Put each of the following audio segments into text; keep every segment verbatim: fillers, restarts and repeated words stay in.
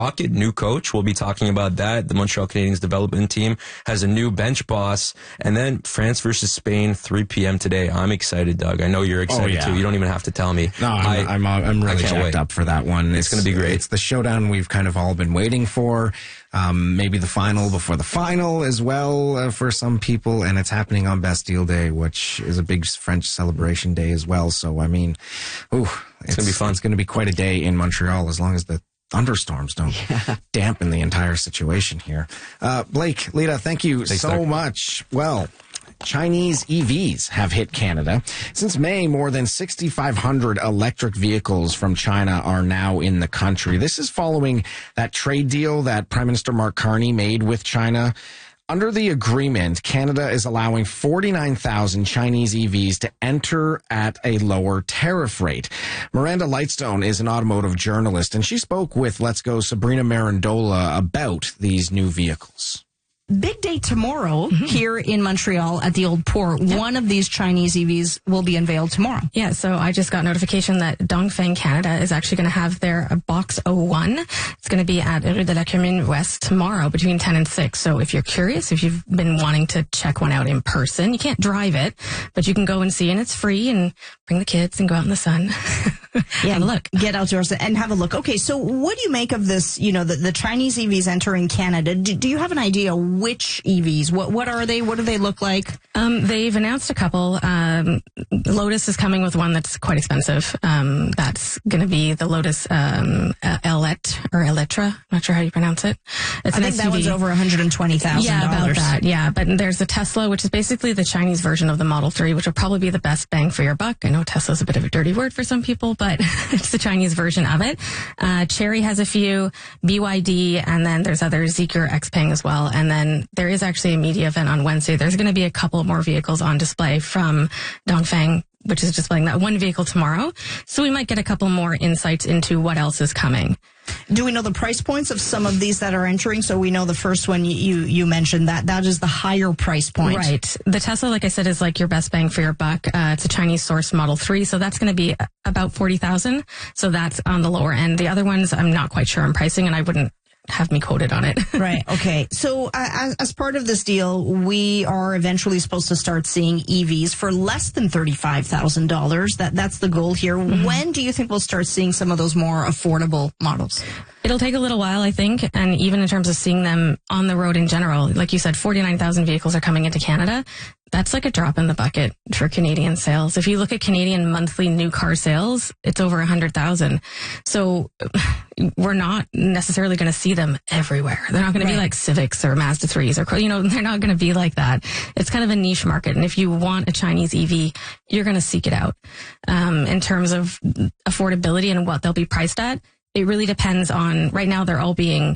Rocket, new coach. We'll be talking about that. The Montreal Canadiens development team has a new bench boss. And then France versus Spain, three p.m. today. I'm excited, Doug. I know you're excited, oh, yeah. too. You don't even have to tell me. No, I'm, I, I'm, I'm really jacked wait. up for that one. It's, it's going to be great. It's the showdown we've kind of all been waiting for. Um, maybe the final before the final as well uh, for some people. And it's happening on Bastille Day, which is a big French celebration day as well. So, I mean, ooh, it's, it's going to be fun. It's going to be quite a day in Montreal as long as the thunderstorms don't yeah. dampen the entire situation here. Uh, Blake, Lita, thank you Thanks, so Doug. much. Well, Chinese E Vs have hit Canada. Since May, more than six thousand five hundred electric vehicles from China are now in the country. This is following that trade deal that Prime Minister Mark Carney made with China. Under the agreement, Canada is allowing forty-nine thousand Chinese E Vs to enter at a lower tariff rate. Miranda Lightstone is an automotive journalist, and she spoke with Let's Go Sabrina Marandola about these new vehicles. Big day tomorrow mm-hmm. here in Montreal at the Old Port. Yep. One of these Chinese E Vs will be unveiled tomorrow. Yeah, so I just got notification that Dongfeng Canada is actually going to have their Box oh one. It's going to be at Rue de la Commune West tomorrow between ten and six. So if you're curious, if you've been wanting to check one out in person, you can't drive it, but you can go and see, and it's free, and bring the kids and go out in the sun. Yeah, have a look. Get outdoors and have a look. Okay, so what do you make of this, you know, the, the Chinese E Vs entering Canada? Do, do you have an idea which E Vs? What what are they? What do they look like? Um, they've announced a couple. Um, Lotus is coming with one that's quite expensive. Um, that's going to be the Lotus um, Elet or Electra. I'm not sure how you pronounce it. It's I an think S U V. That one's over one hundred twenty thousand dollars. Yeah, about that. Yeah, but there's the Tesla, which is basically the Chinese version of the Model three, which will probably be the best bang for your buck. I know Tesla's a bit of a dirty word for some people, but it's the Chinese version of it. Uh, Chery has a few, B Y D, and then there's other Zeekr, Xpeng as well. And then there is actually a media event on Wednesday. There's going to be a couple more vehicles on display from Dongfeng, which is displaying that one vehicle tomorrow. So we might get a couple more insights into what else is coming. Do we know the price points of some of these that are entering? So we know the first one you you mentioned, that that is the higher price point. Right. The Tesla, like I said, is like your best bang for your buck. Uh, it's a Chinese source Model three, so that's going to be about forty thousand dollars. So that's on the lower end. The other ones, I'm not quite sure on pricing, and I wouldn't have me quoted on it. Right. Okay. So uh, as, as part of this deal, we are eventually supposed to start seeing E Vs for less than thirty-five thousand dollars. That That's the goal here. Mm-hmm. When do you think we'll start seeing some of those more affordable models? It'll take a little while, I think, and even in terms of seeing them on the road in general, like you said, forty-nine thousand vehicles are coming into Canada. That's like a drop in the bucket for Canadian sales. If you look at Canadian monthly new car sales, it's over one hundred thousand. So we're not necessarily going to see them everywhere. They're not going right. to be like Civics or Mazda threes or, you know, they're not going to be like that. It's kind of a niche market. And if you want a Chinese E V, you're going to seek it out. Um, in terms of affordability and what they'll be priced at, it really depends on, right now they're all being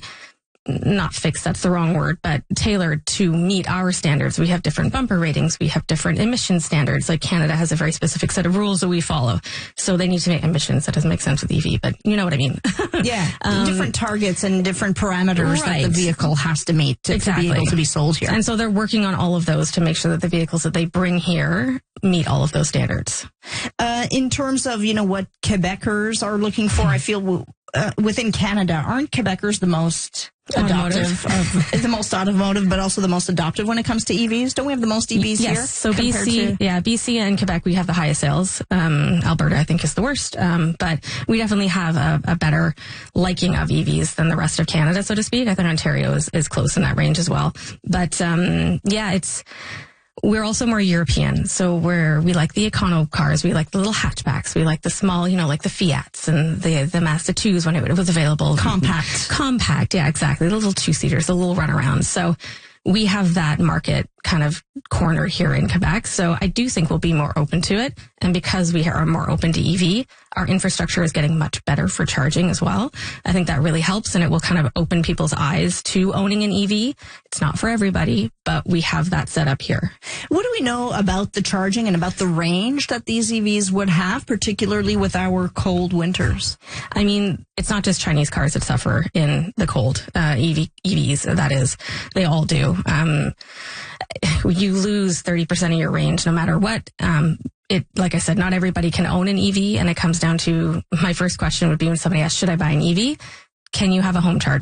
not fixed, that's the wrong word, but tailored to meet our standards. We have different bumper ratings. We have different emission standards. Like Canada has a very specific set of rules that we follow. So they need to make emissions. That doesn't make sense with E V, but you know what I mean. Yeah. um, different targets and different parameters right. that the vehicle has to meet to, exactly. to be able to be sold here. And so they're working on all of those to make sure that the vehicles that they bring here meet all of those standards. Uh, in terms of, you know, what Quebecers are looking for, I feel uh, within Canada, aren't Quebecers the most adoptive, of, the most automotive, but also the most adoptive when it comes to E Vs? Don't we have the most E Vs yes, here? Yes, so B C, to- yeah, B C and Quebec, we have the highest sales. Um, Alberta, I think, is the worst, um, but we definitely have a, a better liking of E Vs than the rest of Canada, so to speak. I think Ontario is, is close in that range as well. But um, yeah, it's... We're also more European, so we're, we like the econo cars, we like the little hatchbacks, we like the small, you know, like the Fiats and the, the Mazda twos when it, it was available. Compact. Compact, yeah, exactly. The little two-seaters, the little runarounds. So we have that market kind of corner here in Quebec. So I do think we'll be more open to it. And because we are more open to E V, our infrastructure is getting much better for charging as well. I think that really helps, and it will kind of open people's eyes to owning an E V. It's not for everybody, but we have that set up here. What do we know about the charging and about the range that these E Vs would have, particularly with our cold winters? I mean, it's not just Chinese cars that suffer in the cold. Uh, E V, E Vs, that is, they all do. Um, you lose thirty percent of your range no matter what. Um, it, like I said, not everybody can own an E V, and it comes down to, my first question would be when somebody asks, should I buy an E V? Can you have a home charger?